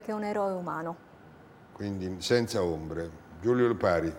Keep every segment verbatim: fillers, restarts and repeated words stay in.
che è un eroe umano. Quindi senza ombre. Giulio Lupari.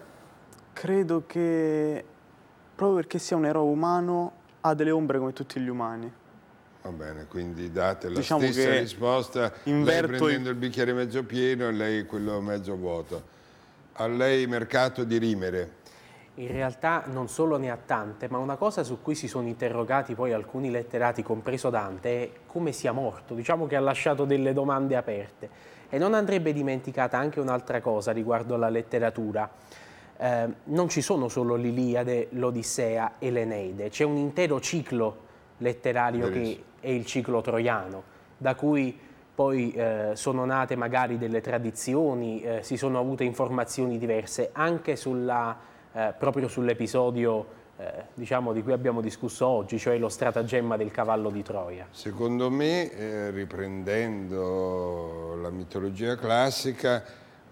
Credo che proprio perché sia un eroe umano ha delle ombre come tutti gli umani. Va bene, quindi date la Diciamo stessa che risposta, lei prendendo il bicchiere mezzo pieno e lei quello mezzo vuoto. A lei mercato di rimere. In realtà non solo ne ha tante, ma una cosa su cui si sono interrogati poi alcuni letterati, compreso Dante, è come sia morto. Diciamo che ha lasciato delle domande aperte. E non andrebbe dimenticata anche un'altra cosa riguardo alla letteratura. Eh, non ci sono solo l'Iliade, l'Odissea e l'Eneide, c'è un intero ciclo letterario che è il ciclo troiano, da cui poi eh, sono nate magari delle tradizioni, eh, si sono avute informazioni diverse anche sulla... Eh, proprio sull'episodio eh, diciamo, di cui abbiamo discusso oggi, cioè lo stratagemma del cavallo di Troia. Secondo me, eh, riprendendo la mitologia classica,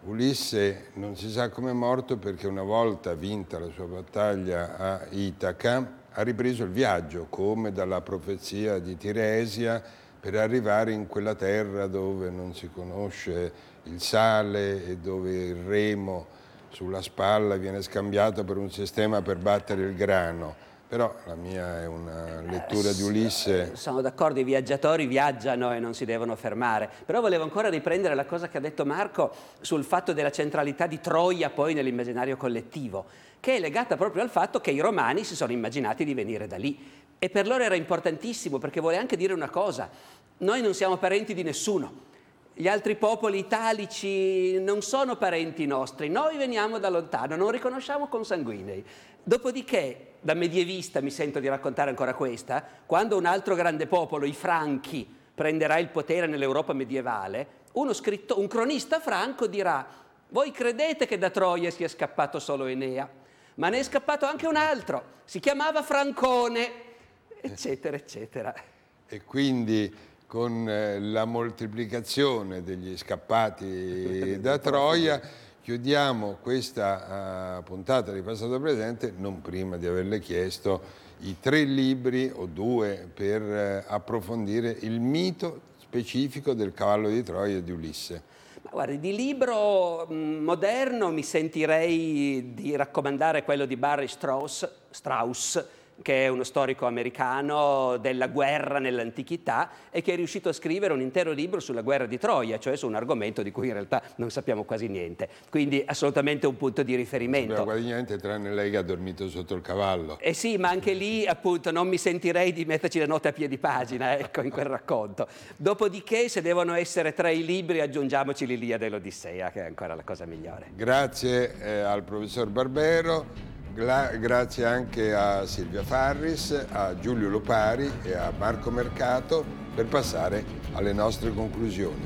Ulisse non si sa come è morto perché una volta vinta la sua battaglia a Itaca ha ripreso il viaggio, come dalla profezia di Tiresia, per arrivare in quella terra dove non si conosce il sale e dove il remo sulla spalla viene scambiato per un sistema per battere il grano. Però la mia è una lettura di Ulisse. Sono d'accordo, i viaggiatori viaggiano e non si devono fermare. Però volevo ancora riprendere la cosa che ha detto Marco sul fatto della centralità di Troia poi nell'immaginario collettivo, che è legata proprio al fatto che i romani si sono immaginati di venire da lì. E per loro era importantissimo, perché vuole anche dire una cosa: noi non siamo parenti di nessuno. Gli altri popoli italici non sono parenti nostri, noi veniamo da lontano, non riconosciamo consanguinei. Dopodiché, da medievista mi sento di raccontare ancora questa, quando un altro grande popolo, i Franchi, prenderà il potere nell'Europa medievale, uno scritto, un cronista franco dirà: voi credete che da Troia sia scappato solo Enea, ma ne è scappato anche un altro, si chiamava Francone, eccetera, eccetera. E quindi con la moltiplicazione degli scappati da Troia chiudiamo questa uh, puntata di Passato Presente, non prima di averle chiesto i tre libri o due per uh, approfondire il mito specifico del cavallo di Troia di Ulisse. Ma guardi, di libro mh, moderno mi sentirei di raccomandare quello di Barry Strauss, Strauss che è uno storico americano della guerra nell'antichità e che è riuscito a scrivere un intero libro sulla guerra di Troia, cioè su un argomento di cui in realtà non sappiamo quasi niente. Quindi assolutamente un punto di riferimento. Non sappiamo quasi niente, tranne lei che ha dormito sotto il cavallo. Eh sì, ma anche lì appunto non mi sentirei di metterci le note a piedi pagina, ecco, in quel racconto. Dopodiché, se devono essere tre i libri, aggiungiamoci l'Iliade e l'Odissea, che è ancora la cosa migliore. Grazie eh, al professor Barbero. Gra- grazie anche a Silvia Farris, a Giulio Lupari e a Marco Mercato per passare alle nostre conclusioni.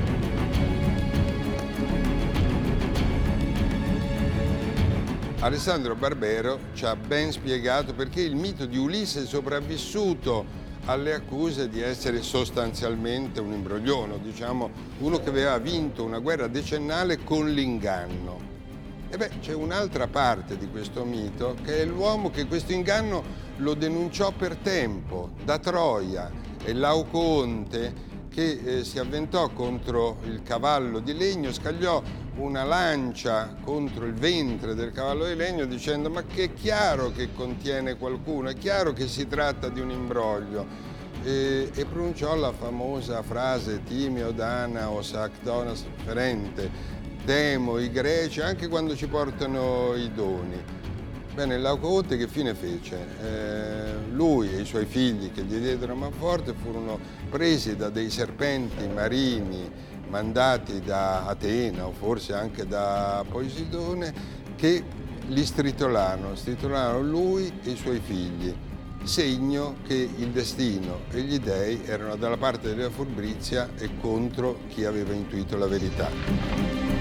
Alessandro Barbero ci ha ben spiegato perché il mito di Ulisse è sopravvissuto alle accuse di essere sostanzialmente un imbroglione, diciamo uno che aveva vinto una guerra decennale con l'inganno. E beh, c'è un'altra parte di questo mito che è l'uomo che questo inganno lo denunciò per tempo da Troia, e Laocoonte che eh, si avventò contro il cavallo di legno, scagliò una lancia contro il ventre del cavallo di legno dicendo: ma che è chiaro che contiene qualcuno, è chiaro che si tratta di un imbroglio, e, e pronunciò la famosa frase timeo danaos actonas ferente, temo i greci anche quando ci portano i doni. Bene, Laocoonte che fine fece? Eh, lui e i suoi figli che gli diedero manforte furono presi da dei serpenti marini mandati da Atena o forse anche da Poseidone, che li stritolarono, stritolarono lui e i suoi figli, segno che il destino e gli dei erano dalla parte della furbizia e contro chi aveva intuito la verità.